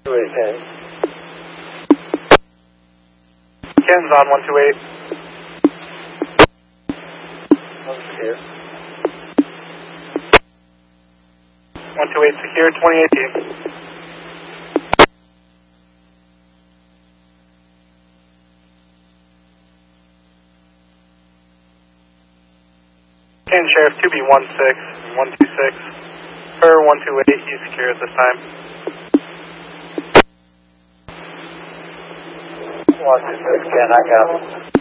Ken. Ken's on 128. Secure. 128 secure, 2018. Ken Sheriff 2B16, 126. Per 128, he's secure at this time. 126, Ken, I got him.